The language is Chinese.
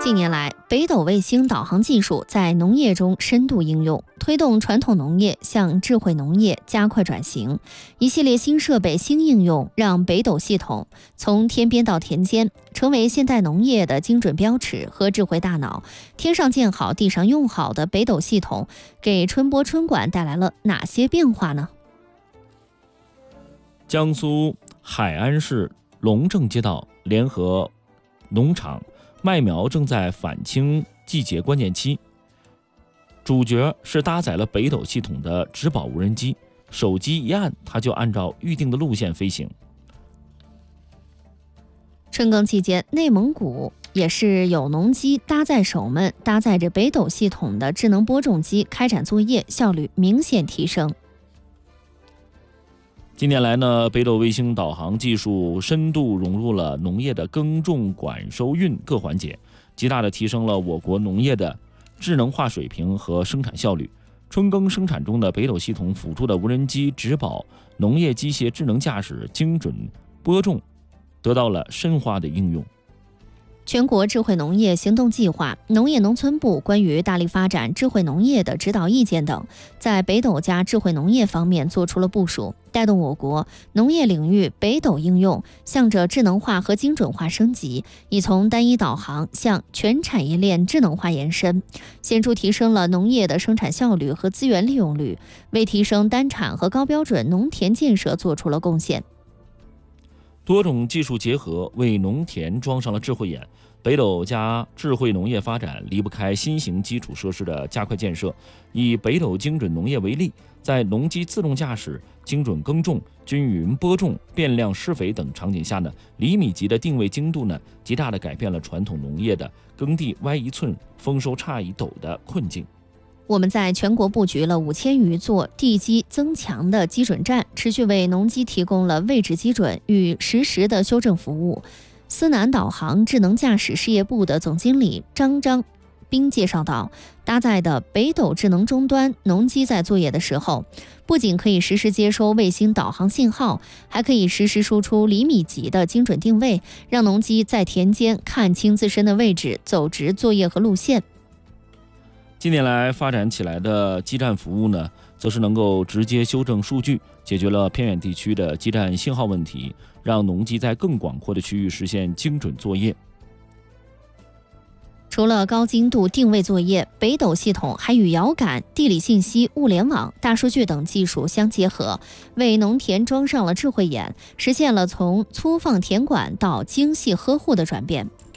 近年来，北斗卫星导航技术在农业中深度应用，推动传统农业向智慧农业加快转型。一系列新设备、新应用，让北斗系统从天边到田间，成为现代农业的精准标尺和智慧大脑。天上建好、地上用好的北斗系统，给春播春管带来了哪些变化呢？ 江苏海安市龙正街道联合农场麦苗正在返青季节关键期，主角是搭载了北斗系统的植保无人机，手机一按，它就按照预定的路线飞行。 春耕期间，内蒙古也是有农机搭载手们搭载着北斗系统的智能播种机开展作业，效率明显提升。 近年来呢，北斗卫星导航技术深度融入了农业的耕种、管收运各环节，极大地提升了我国农业的智能化水平和生产效率。春耕生产中的北斗系统辅助的无人机植保、农业机械智能驾驶、精准播种得到了深化的应用。 全国智慧农业行动计划、农业农村部关于大力发展智慧农业的指导意见等，在北斗加智慧农业方面做出了部署，带动我国农业领域北斗应用向着智能化和精准化升级，已从单一导航向全产业链智能化延伸，显著提升了农业的生产效率和资源利用率，为提升单产和高标准农田建设做出了贡献。 多种技术结合，为农田装上了智慧眼。北斗加智慧农业发展离不开新型基础设施的加快建设。以北斗精准农业为例，在农机自动驾驶、精准耕种、均匀播种、变量施肥等场景下呢，厘米级的定位精度呢，极大地改变了传统农业的耕地歪一寸、丰收差一斗的困境。 我们在全国布局了5000余座地基增强的基准站，持续为农机提供了位置基准与实时的修正服务。思南导航智能驾驶事业部的总经理张斌介绍到，搭载的北斗智能终端农机在作业的时候，不仅可以实时接收卫星导航信号，还可以实时输出厘米级的精准定位，让农机在田间看清自身的位置，走直作业和路线。 近年来发展起来的基站服务呢，则是能够直接修正数据，解决了偏远地区的基站信号问题，让农机在更广阔的区域实现精准作业。 除了高精度定位作业，北斗系统还与遥感、地理信息、物联网、大数据等技术相结合，为农田装上了智慧眼，实现了从粗放田管到精细呵护的转变。